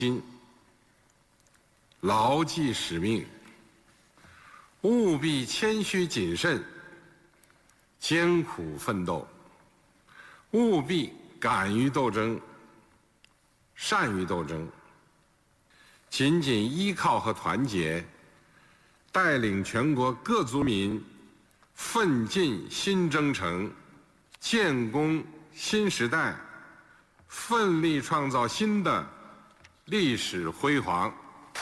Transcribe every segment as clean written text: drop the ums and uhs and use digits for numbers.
心，牢记使命，务必谦虚谨慎，艰苦奋斗，务必敢于斗争，善于斗争。紧紧依靠和团结，带领全国各族民奋进新征程，建功新时代，奋力创造新的历史辉煌。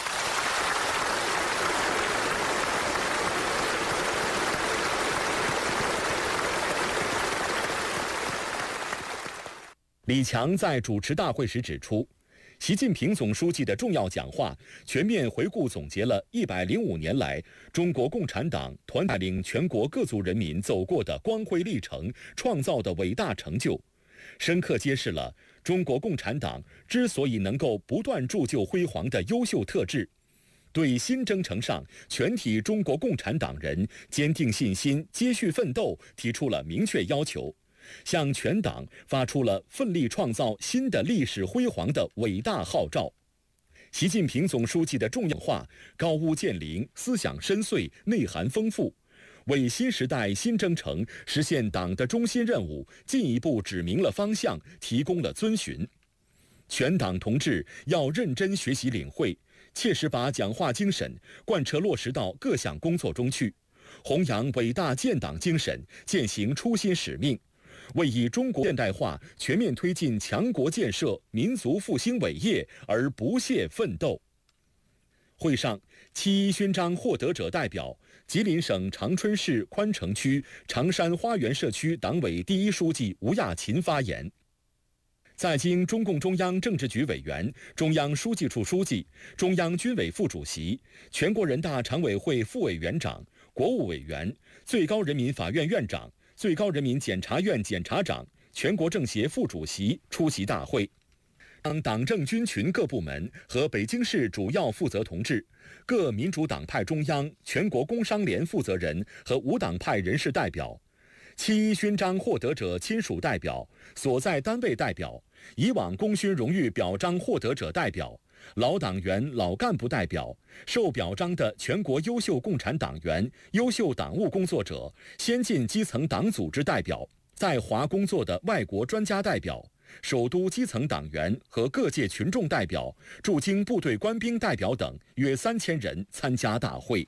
李强在主持大会时指出，习近平总书记的重要讲话全面回顾总结了105年来中国共产党带领全国各族人民走过的光辉历程，创造的伟大成就，深刻揭示了中国共产党之所以能够不断铸就辉煌的优秀特质，对新征程上全体中国共产党人坚定信心、接续奋斗提出了明确要求，向全党发出了奋力创造新的历史辉煌的伟大号召。习近平总书记的重要话高屋建瓴，思想深邃，内涵丰富，为新时代新征程实现党的中心任务进一步指明了方向，提供了遵循。全党同志要认真学习领会，切实把讲话精神贯彻落实到各项工作中去，弘扬伟大建党精神，践行初心使命，为以中国现代化全面推进强国建设、民族复兴伟业而不懈奋斗。会上，7·1勋章获得者代表、吉林省长春市宽城区长山花园社区党委第一书记吴亚勤发言。在京中共中央政治局委员、中央书记处书记、中央军委副主席、全国人大常委会副委员长、国务委员、最高人民法院院长、最高人民检察院检察长、全国政协副主席出席大会。党政军群各部门和北京市主要负责同志、各民主党派中央、全国工商联负责人和无党派人士代表、7·1勋章获得者亲属代表、所在单位代表、以往功勋荣誉表彰获得者代表、老党员、老干部代表、受表彰的全国优秀共产党员、优秀党务工作者、先进基层党组织代表、在华工作的外国专家代表、首都基层党员和各界群众代表、驻京部队官兵代表等约3000人参加大会。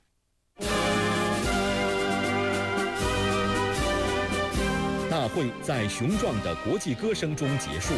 大会在雄壮的国际歌声中结束。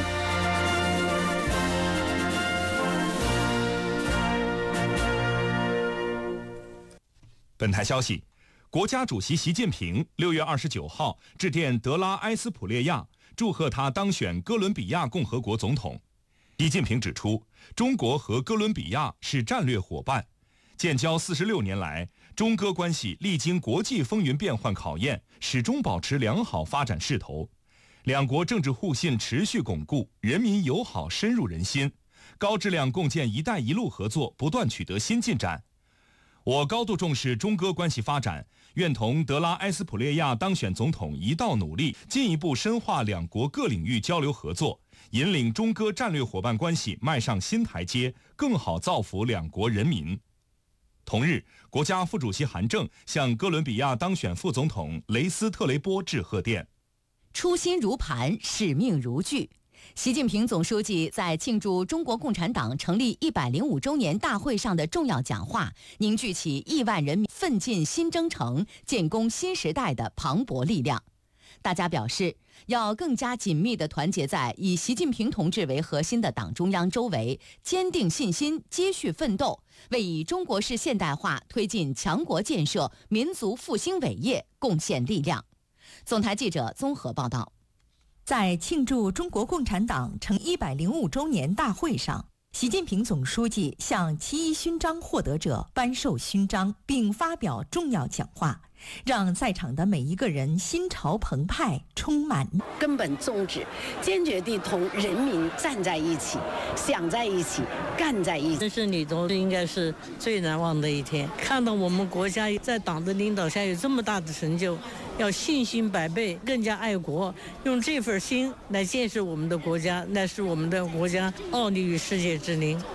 本台消息，国家主席习近平6月29号致电德拉埃斯普列亚，祝贺他当选哥伦比亚共和国总统。习近平指出，中国和哥伦比亚是战略伙伴，建交46年来，中哥关系历经国际风云变幻考验，始终保持良好发展势头。两国政治互信持续巩固，人民友好深入人心，高质量共建“一带一路”合作不断取得新进展。我高度重视中哥关系发展，愿同德拉埃斯普列亚当选总统一道努力，进一步深化两国各领域交流合作，引领中哥战略伙伴关系迈上新台阶，更好造福两国人民。同日，国家副主席韩正向哥伦比亚当选副总统雷斯特雷波致贺电。 初心如磐，使命如炬。习近平总书记在庆祝中国共产党成立105周年大会上的重要讲话，凝聚起亿万人民奋进新征程、建功新时代的磅礴力量。大家表示，要更加紧密地团结在以习近平同志为核心的党中央周围，坚定信心，接续奋斗，为以中国式现代化推进强国建设、民族复兴伟业贡献力量。总台记者综合报道。 在庆祝中国共产党成105周年大会上，习近平总书记向7·1勋章获得者颁授勋章，并发表重要讲话，让在场的每一个人心潮澎湃，充满根本宗旨，坚决地同人民站在一起，想在一起，干在一起。 人生里头应该是最难忘的一天，看到我们国家在党的领导下有这么大的成就，要信心百倍，更加爱国，用这份心来建设我们的国家，那是我们的国家傲立于世界之林。